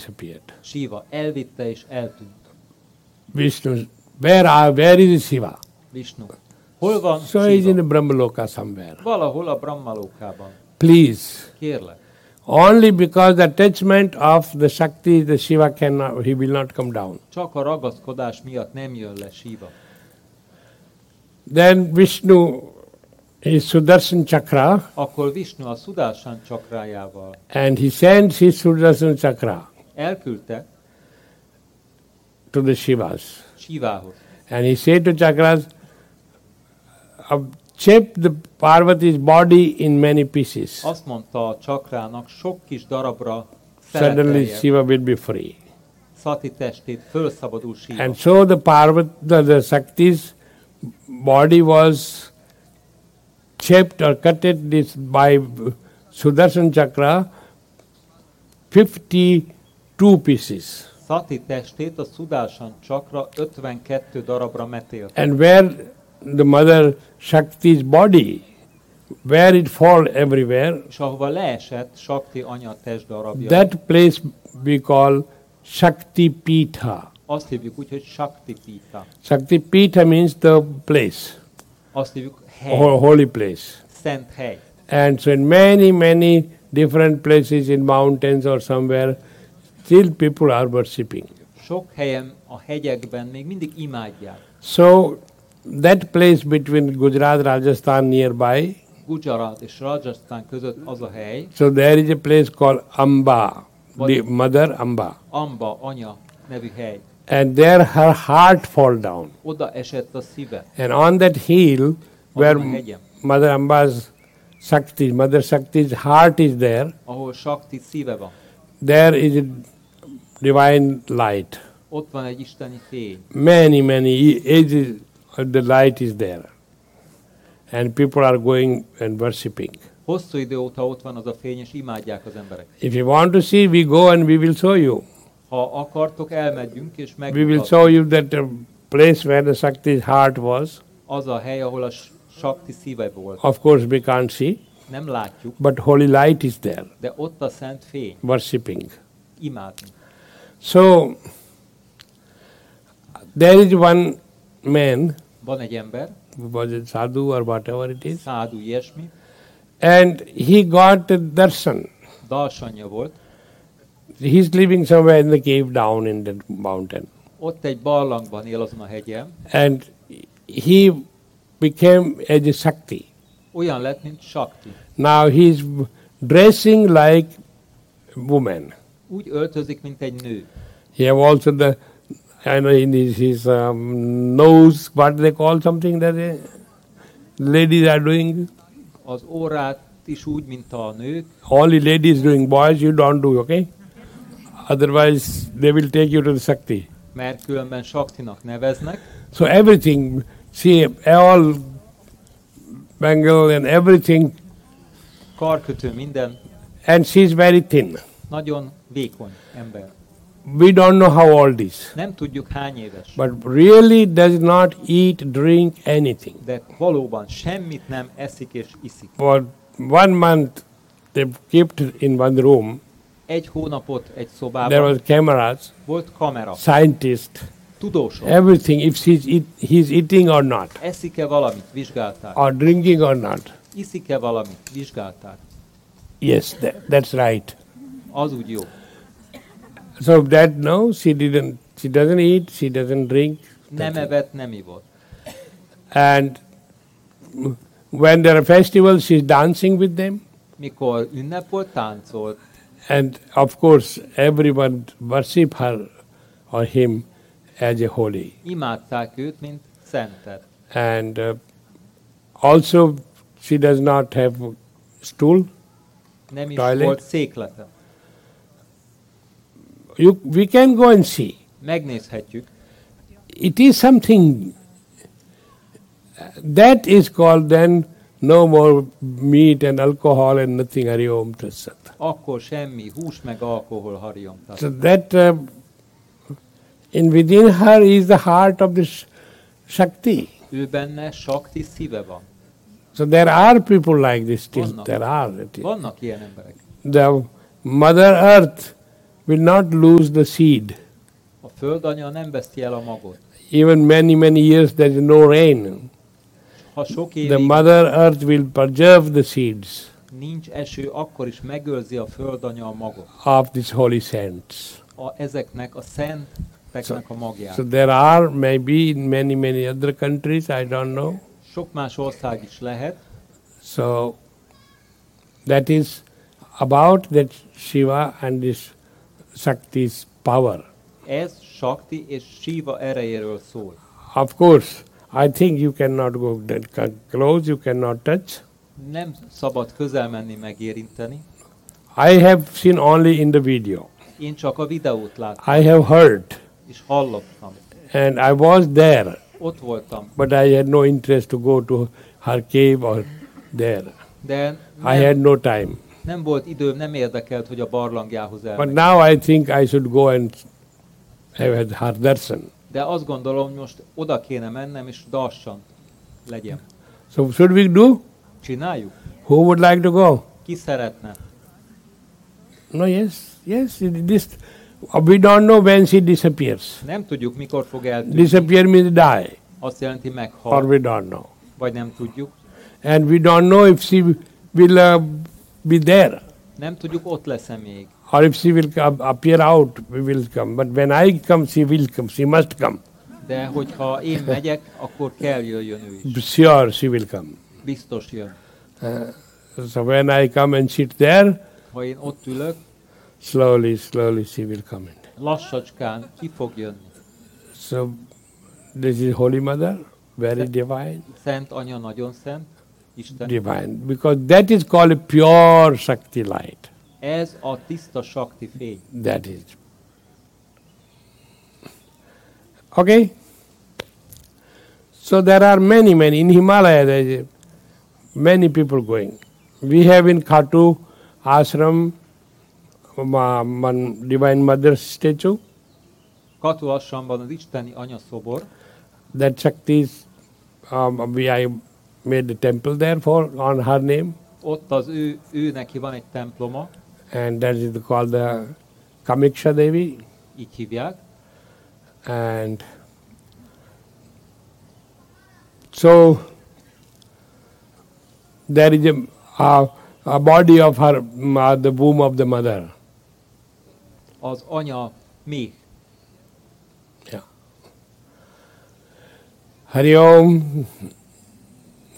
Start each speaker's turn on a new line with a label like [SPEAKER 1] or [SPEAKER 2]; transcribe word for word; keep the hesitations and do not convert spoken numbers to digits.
[SPEAKER 1] disappeared.
[SPEAKER 2] Shiva elvitte és eltűnt.
[SPEAKER 1] Vishnu, where are, where is Shiva?
[SPEAKER 2] Vishnu. Hol van
[SPEAKER 1] So he is in
[SPEAKER 2] Shiva?
[SPEAKER 1] the Brahmaloka somewhere.
[SPEAKER 2] Valahol a Brahmalókában.
[SPEAKER 1] Please.
[SPEAKER 2] Kérlek.
[SPEAKER 1] Only because the attachment of the Shakti, the Shiva cannot, he will not come down.
[SPEAKER 2] Csak a ragaszkodás miatt nem jön le Shiva.
[SPEAKER 1] Then Vishnu is Sudarshan Chakra,
[SPEAKER 2] Akkor Vishnu a Sudarshan csakrájával
[SPEAKER 1] and he sends his Sudarshan Chakra
[SPEAKER 2] elküldte
[SPEAKER 1] to the Shivas.
[SPEAKER 2] Shivához.
[SPEAKER 1] And he said to Chakras, uh, chip the Parvati's body in many pieces.
[SPEAKER 2] Azt mondta a csakrának, sok kis darabra
[SPEAKER 1] Suddenly
[SPEAKER 2] szeletelje
[SPEAKER 1] Shiva will be free.
[SPEAKER 2] Szati testét, fölszabadul Shiva.
[SPEAKER 1] And so the Parvat, the, the Shakti's body was chipped or cutted this by Sudarshan Chakra, fifty-two pieces.
[SPEAKER 2] Szati testét a Sudarshan csakra ötvenkettő darabra metélte.
[SPEAKER 1] And where the mother Shakti's body, where it fall everywhere,
[SPEAKER 2] És ahova leesett Shakti anya testdarabja,
[SPEAKER 1] that place we call Shakti Pitha.
[SPEAKER 2] azt hívjuk úgy, hogy Shakti Pita.
[SPEAKER 1] Shakti Pitha means the place,
[SPEAKER 2] Azt hívjuk
[SPEAKER 1] a
[SPEAKER 2] hely,
[SPEAKER 1] holy place.
[SPEAKER 2] szent hely.
[SPEAKER 1] And so in many, many different places in mountains or somewhere, still people are worshipping.
[SPEAKER 2] Sok helyen a hegyekben még mindig imádják.
[SPEAKER 1] So that place between Gujarat, Rajasthan nearby,
[SPEAKER 2] Gujarat és Rajasthan között az a hely,
[SPEAKER 1] so there is a place called Amba, the mother Amba.
[SPEAKER 2] Amba, anya nevű hely.
[SPEAKER 1] And there her heart fall down.
[SPEAKER 2] Oda esett a szíve.
[SPEAKER 1] And on that hill where
[SPEAKER 2] Azon a hegyen,
[SPEAKER 1] Mother Amba's Shakti, Mother Shakti's heart is there,
[SPEAKER 2] ahol Shakti szíve van,
[SPEAKER 1] there is a divine light.
[SPEAKER 2] ott van egy isteni fény.
[SPEAKER 1] Many, many ages the light is there. And people are going and worshipping.
[SPEAKER 2] Hosszú idő óta ott van az a fény, és imádják az emberek.
[SPEAKER 1] If you want to see, we go and we will show you.
[SPEAKER 2] Ha akartok, elmegyünk, és
[SPEAKER 1] We will
[SPEAKER 2] megmutatom.
[SPEAKER 1] show you that the place where the Shakti's heart was.
[SPEAKER 2] Az a hely, ahol a Shakti szíve volt.
[SPEAKER 1] Of course we can't see,
[SPEAKER 2] Nem látjuk,
[SPEAKER 1] but holy light is there,
[SPEAKER 2] de ott a szent fény.
[SPEAKER 1] worshipping.
[SPEAKER 2] Imádni.
[SPEAKER 1] So, there is one man,
[SPEAKER 2] Van egy ember,
[SPEAKER 1] was it sadhu or whatever it is,
[SPEAKER 2] szádu ilyesmi,
[SPEAKER 1] and he got a darshan.
[SPEAKER 2] darsanya volt,
[SPEAKER 1] He's living somewhere in the cave down in the mountain.
[SPEAKER 2] ott egy barlangban él azon a hegyen,
[SPEAKER 1] And he became as a Shakti.
[SPEAKER 2] olyan lett, mint Shakti.
[SPEAKER 1] Now he is dressing like woman.
[SPEAKER 2] Úgy öltözik, mint egy nő.
[SPEAKER 1] He have also the, I know in his, his um, nose, what they call something that they, ladies are doing.
[SPEAKER 2] Az órát is úgy, mint a nők.
[SPEAKER 1] Only ladies doing, boys you don't do, okay? Otherwise they will take you to the Shakti.
[SPEAKER 2] Mert különben Shaktinak neveznek.
[SPEAKER 1] So everything, see, all bangle and everything,
[SPEAKER 2] Karkötő minden.
[SPEAKER 1] and she is very thin.
[SPEAKER 2] Nagyon vékony ember.
[SPEAKER 1] We don't know how old is,
[SPEAKER 2] Nem tudjuk hány éves.
[SPEAKER 1] but really does not eat, drink anything.
[SPEAKER 2] De valóban semmit nem eszik és iszik.
[SPEAKER 1] For one month they kept in one room.
[SPEAKER 2] Egy hónapot egy
[SPEAKER 1] There
[SPEAKER 2] szobában
[SPEAKER 1] was cameras,
[SPEAKER 2] volt kamera.
[SPEAKER 1] scientists,
[SPEAKER 2] Tudósok.
[SPEAKER 1] everything, if she's eat, he's eating or not,
[SPEAKER 2] Eszik-e valamit? Vizsgálták.
[SPEAKER 1] or drinking or not.
[SPEAKER 2] Iszik-e valamit? Vizsgálták.
[SPEAKER 1] Yes, that, that's right.
[SPEAKER 2] Az úgy jó.
[SPEAKER 1] So that no, she didn't, she doesn't eat, she doesn't drink.
[SPEAKER 2] Nem
[SPEAKER 1] nothing.
[SPEAKER 2] evett, nem ivott.
[SPEAKER 1] And when there are festivals, she's dancing with them.
[SPEAKER 2] Mikor ünnep volt, táncolt.
[SPEAKER 1] And of course, everyone worship her or him as a holy.
[SPEAKER 2] Imádták őt, mint szentet.
[SPEAKER 1] And uh, also, she does not have stool.
[SPEAKER 2] Nem is
[SPEAKER 1] Toilet?
[SPEAKER 2] volt széklete.
[SPEAKER 1] You, we can go and see.
[SPEAKER 2] Megnézhetjük.
[SPEAKER 1] It is something that is called then no more meat and alcohol and nothing. Hari Om Tat Sat.
[SPEAKER 2] Akkor semmi hús meg alkohol, Hariom.
[SPEAKER 1] So that uh, in within her is the heart of this Shakti.
[SPEAKER 2] Ő benne Shakti szíve van.
[SPEAKER 1] So there are people like this still.
[SPEAKER 2] Vannak.
[SPEAKER 1] There are. It is.
[SPEAKER 2] Vannak ilyen emberek.
[SPEAKER 1] The Mother Earth will not lose the seed.
[SPEAKER 2] A földanya nem veszti el a magot.
[SPEAKER 1] Even many, many years there is no rain.
[SPEAKER 2] Ha sok
[SPEAKER 1] The
[SPEAKER 2] évig
[SPEAKER 1] Mother Earth will preserve the seeds
[SPEAKER 2] nincs eső, akkor is megőrzi a földanya a magot.
[SPEAKER 1] of these holy saints.
[SPEAKER 2] A, ezeknek a szenteknek a magját.
[SPEAKER 1] So there are maybe in many, many other countries, I don't know.
[SPEAKER 2] Sok más ország is lehet.
[SPEAKER 1] So that is about that Shiva and this Shakti's power.
[SPEAKER 2] Ez Sakti és Shiva erejéről szól.
[SPEAKER 1] Of course, I think you cannot go that close, you cannot touch.
[SPEAKER 2] Nem szabad közel menni, megérinteni.
[SPEAKER 1] I have seen only in the video.
[SPEAKER 2] Én csak a videót láttam,
[SPEAKER 1] I have heard
[SPEAKER 2] és hallottam.
[SPEAKER 1] and I was there,
[SPEAKER 2] Ott voltam,
[SPEAKER 1] but I had no interest to go to her cave or there.
[SPEAKER 2] de
[SPEAKER 1] I had
[SPEAKER 2] nem,
[SPEAKER 1] no time.
[SPEAKER 2] nem volt időm, nem érdekelt, hogy a barlangjához
[SPEAKER 1] But
[SPEAKER 2] elmegyek.
[SPEAKER 1] now I think I should go and have had her darshan.
[SPEAKER 2] De azt gondolom, most oda kéne mennem, és darsant legyen.
[SPEAKER 1] So should we do?
[SPEAKER 2] Csináljuk?
[SPEAKER 1] Who would like to go?
[SPEAKER 2] Ki szeretne?
[SPEAKER 1] No, yes, yes. it- This we don't know when she disappears.
[SPEAKER 2] Nem tudjuk, mikor fog eltűnni.
[SPEAKER 1] Disappear means die,
[SPEAKER 2] Azt jelenti
[SPEAKER 1] or
[SPEAKER 2] meghal,
[SPEAKER 1] we don't know.
[SPEAKER 2] vagy nem tudjuk.
[SPEAKER 1] And we don't know if she will uh, be there,
[SPEAKER 2] Nem tudjuk, ott lesz-e még.
[SPEAKER 1] or if she will come, appear out. We will come. But when I come, she will come. She must come.
[SPEAKER 2] De hogyha én megyek, akkor kell jöjjön ő is.
[SPEAKER 1] Sure, she will come.
[SPEAKER 2] Biztos jön.
[SPEAKER 1] So when I come and sit there,
[SPEAKER 2] Ha én ott ülök,
[SPEAKER 1] slowly, slowly she will come in.
[SPEAKER 2] lassacskán ki fog jönni.
[SPEAKER 1] So this is Holy Mother, very divine,
[SPEAKER 2] Szent Anya, nagyon szent, Isten.
[SPEAKER 1] divine, because that is called a pure Shakti light.
[SPEAKER 2] Ez a tiszta Sakti fény.
[SPEAKER 1] That is. Okay? So there are many, many. In Himalaya, there is many people going. We have in Khatu ashram, ma- man- Divine Mother statue.
[SPEAKER 2] Katu Assamban az isteni anya szobor,
[SPEAKER 1] That Shakti is, um, we I made a temple there for on her name,
[SPEAKER 2] ott az ő, ő neki van egy temploma,
[SPEAKER 1] and that is called the Kamiksha Devi.
[SPEAKER 2] így hívják,
[SPEAKER 1] And so there is a, a, a body of her, uh, the womb of the mother.
[SPEAKER 2] az anya méh.
[SPEAKER 1] Hari Om.